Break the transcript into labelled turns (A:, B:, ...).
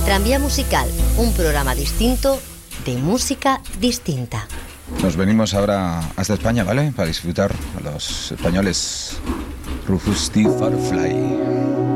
A: Tranvía Musical, un programa distinto de música distinta.
B: Nos venimos ahora hasta España, ¿vale? Para disfrutar a los españoles Rufus T. Firefly.